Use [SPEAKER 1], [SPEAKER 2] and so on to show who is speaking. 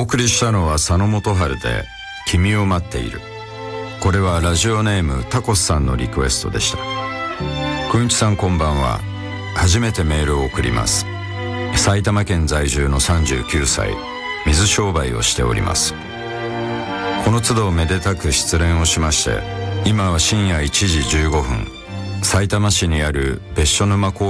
[SPEAKER 1] 送りしたのは佐野元春で君を待っている。これはラジオネームタコスさんのリクエストでした。くんちさんこんばんは。初めてメールを送ります。埼玉県在住の39歳、水商売をしております。この都度めでたく失恋をしまして、今は深夜1時15分、さいたま市にある別所沼公